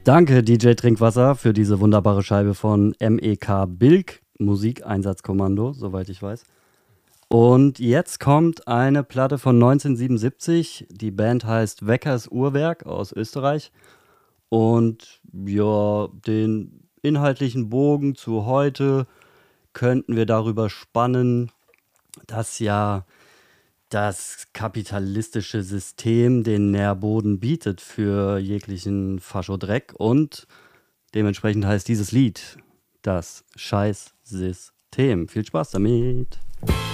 Danke, DJ Trinkwasser, für diese wunderbare Scheibe von MEK Bilk, Musikeinsatzkommando, soweit ich weiß. Und jetzt kommt eine Platte von 1977. Die Band heißt Weckers Uhrwerk aus Österreich. Und ja, den inhaltlichen Bogen zu heute könnten wir darüber spannen, dass ja das kapitalistische System den Nährboden bietet für jeglichen Faschodreck. Und dementsprechend heißt dieses Lied das Scheißsystem. Viel Spaß damit.